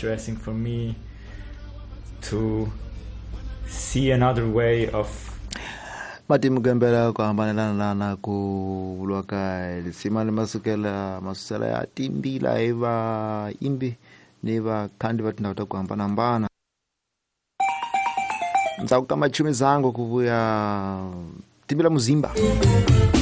interesting for me to see another way of Mati mugambela kwa hambanelana na kulwaka simani masusela ya timbila eva imbi neva kandi vatinauta kuhambanambana msaku kama chumi zangu kuvuya timbila muzimba